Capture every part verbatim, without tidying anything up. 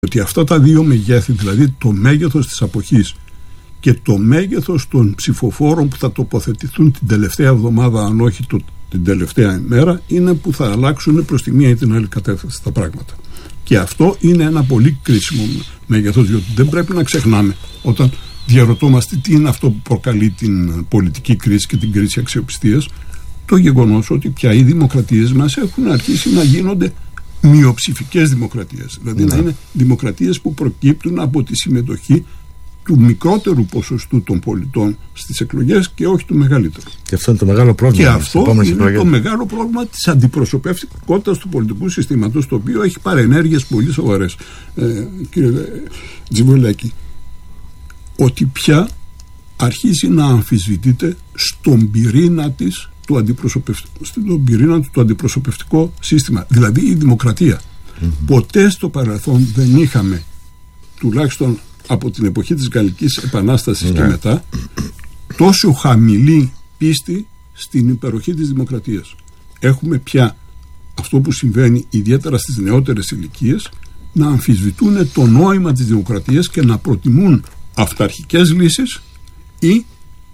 Ότι αυτά τα δύο μεγέθη, δηλαδή το μέγεθος της αποχής και το μέγεθος των ψηφοφόρων που θα τοποθετηθούν την τελευταία εβδομάδα, αν όχι το, την τελευταία ημέρα, είναι που θα αλλάξουν προς τη μία ή την άλλη κατεύθυνση τα πράγματα. Και αυτό είναι ένα πολύ κρίσιμο μέγεθος, διότι δεν πρέπει να ξεχνάμε όταν διαρωτόμαστε τι είναι αυτό που προκαλεί την πολιτική κρίση και την κρίση αξιοπιστίας, το γεγονός ότι πια οι δημοκρατίες μας έχουν αρχίσει να γίνονται μειοψηφικές δημοκρατίες. Δηλαδή ναι. να είναι δημοκρατίες που προκύπτουν από τη συμμετοχή του μικρότερου ποσοστού των πολιτών στις εκλογές και όχι του μεγαλύτερου. Και αυτό είναι το μεγάλο πρόβλημα. Και αυτό είναι εκλογές. Το μεγάλο πρόβλημα της αντιπροσωπευτικότητας του πολιτικού συστήματος, το οποίο έχει παρενέργειες πολύ σοβαρές. Ε, κύριε Τζιβολάκη, ότι πια αρχίζει να αμφισβητείται στον πυρήνα της του αντιπροσωπευτικού, στον πυρήνα του το αντιπροσωπευτικό σύστημα, δηλαδή η δημοκρατία. Mm-hmm. Ποτέ στο παρελθόν δεν είχαμε, τουλάχιστον από την εποχή της Γαλλικής Επανάστασης mm-hmm. και μετά, τόσο χαμηλή πίστη στην υπεροχή της δημοκρατίας. Έχουμε πια αυτό που συμβαίνει ιδιαίτερα στις νεότερες ηλικίες, να αμφισβητούν το νόημα της δημοκρατίας και να προτιμούν αυταρχικές λύσεις ή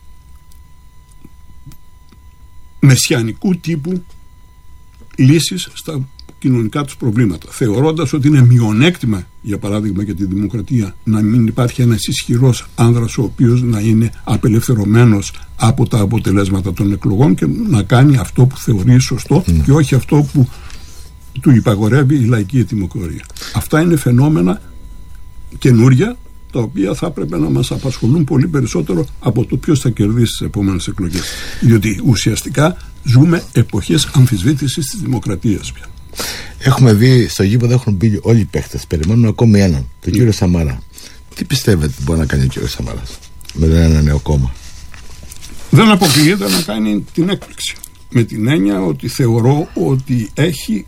μεσιανικού τύπου λύσεις στα κοινωνικά τους προβλήματα, θεωρώντας ότι είναι μειονέκτημα, για παράδειγμα, για τη δημοκρατία να μην υπάρχει ένας ισχυρός άνδρας ο οποίος να είναι απελευθερωμένος από τα αποτελέσματα των εκλογών και να κάνει αυτό που θεωρεί σωστό mm. και όχι αυτό που του υπαγορεύει η λαϊκή ετοιμοκρατία. Αυτά είναι φαινόμενα καινούρια, τα οποία θα έπρεπε να μας απασχολούν πολύ περισσότερο από το ποιος θα κερδίσει τις επόμενες εκλογές. Διότι ουσιαστικά ζούμε εποχές αμφισβήτησης της δημοκρατίας πια. Έχουμε δει στο γήπεδο, έχουν μπει όλοι οι παίχτες. Περιμένουν ακόμη έναν, τον κύριο Σαμαρά. Τι πιστεύετε μπορεί να κάνει ο κύριος Σαμαράς με ένα νέο κόμμα? Δεν αποκλείεται να κάνει την έκπληξη. Με την έννοια ότι θεωρώ ότι έχει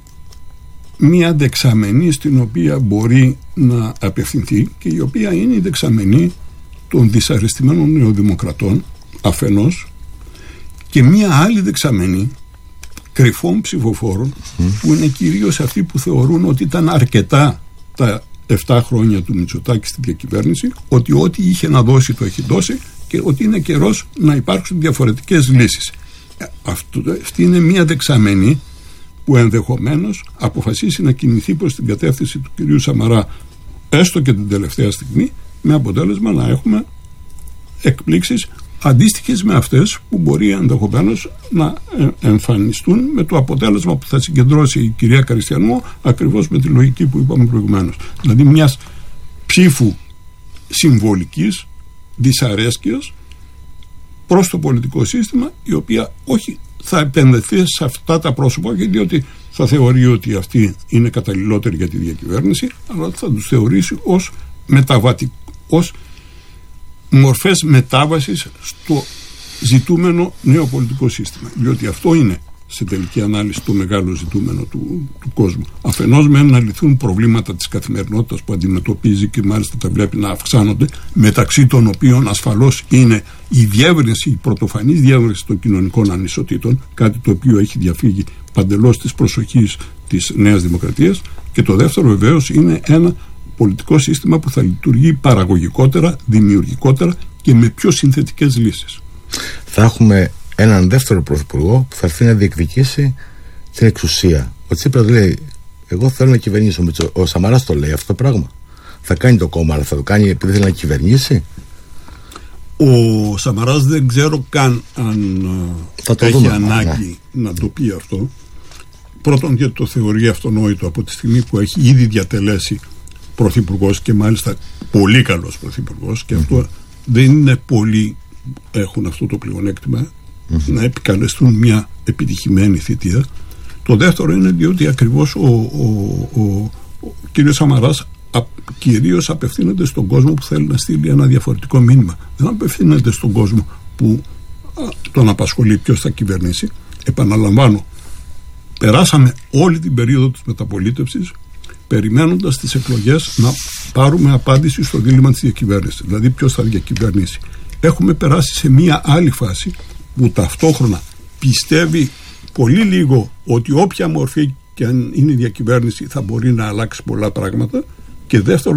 μία δεξαμενή στην οποία μπορεί να απευθυνθεί και η οποία είναι η δεξαμενή των δυσαρεστημένων νεοδημοκρατών αφενός και μία άλλη δεξαμενή κρυφών ψηφοφόρων mm. που είναι κυρίως αυτοί που θεωρούν ότι ήταν αρκετά τα επτά χρόνια του Μητσοτάκη στη διακυβέρνηση, ότι ό,τι είχε να δώσει το έχει δώσει και ότι είναι καιρός να υπάρξουν διαφορετικές λύσεις. Αυτό, αυτή είναι μία δεξαμενή που ενδεχομένως αποφασίσει να κινηθεί προς την κατεύθυνση του κυρίου Σαμαρά έστω και την τελευταία στιγμή, με αποτέλεσμα να έχουμε εκπλήξεις αντίστοιχες με αυτές που μπορεί ενδεχομένως να εμφανιστούν με το αποτέλεσμα που θα συγκεντρώσει η κυρία Καριστιανού, ακριβώς με τη λογική που είπαμε προηγουμένως. Δηλαδή μιας ψήφου συμβολικής δυσαρέσκειας προς το πολιτικό σύστημα, η οποία όχι θα επενδυθεί σε αυτά τα πρόσωπα, διότι θα θεωρεί ότι αυτοί είναι καταλληλότεροι για τη διακυβέρνηση, αλλά θα τους θεωρήσει ως μεταβατικ... ως μορφές μετάβασης στο ζητούμενο νέο πολιτικό σύστημα. Διότι αυτό είναι σε τελική ανάλυση το μεγάλο ζητούμενο του, του κόσμου. Αφενός με να λυθούν προβλήματα της καθημερινότητας που αντιμετωπίζει και μάλιστα τα βλέπει να αυξάνονται, μεταξύ των οποίων ασφαλώς είναι η διεύρυνση, η πρωτοφανής διεύρυνση των κοινωνικών ανισοτήτων, κάτι το οποίο έχει διαφύγει παντελώς της προσοχής της Νέας Δημοκρατίας, και το δεύτερο βεβαίως είναι ένα πολιτικό σύστημα που θα λειτουργεί παραγωγικότερα, δημιουργικότερα και με πιο συνθετικές λύσεις. Θα έχουμε έναν δεύτερο πρωθυπουργό που θα έρθει να διεκδικήσει την εξουσία. Ο Τσίπρας λέει: εγώ θέλω να κυβερνήσω. Ο Σαμαράς το λέει αυτό το πράγμα. Θα κάνει το κόμμα, αλλά θα το κάνει επειδή θέλει να κυβερνήσει. Ο Σαμαράς δεν ξέρω καν αν θα το έχει δούμε, ανάγκη ναι. να το πει αυτό. Πρώτον, γιατί το θεωρεί αυτονόητο από τη στιγμή που έχει ήδη διατελέσει πρωθυπουργός και μάλιστα πολύ καλός πρωθυπουργός, και mm-hmm. αυτό δεν είναι πολλοί έχουν αυτό το πλεονέκτημα mm-hmm. να επικαλεστούν μια επιτυχημένη θητεία. Το δεύτερο είναι διότι ακριβώς ο, ο, ο, ο κύριος Σαμαράς α, κυρίως απευθύνεται στον κόσμο που θέλει να στείλει ένα διαφορετικό μήνυμα. Δεν απευθύνεται στον κόσμο που α, τον απασχολεί ποιος θα κυβερνήσει. Επαναλαμβάνω, περάσαμε όλη την περίοδο της μεταπολίτευσης περιμένοντας τις εκλογές να πάρουμε απάντηση στο δίλημμα της διακυβέρνησης, δηλαδή ποιος θα διακυβερνήσει. Έχουμε περάσει σε μία άλλη φάση που ταυτόχρονα πιστεύει πολύ λίγο ότι όποια μορφή και αν είναι η διακυβέρνηση θα μπορεί να αλλάξει πολλά πράγματα, και δεύτερον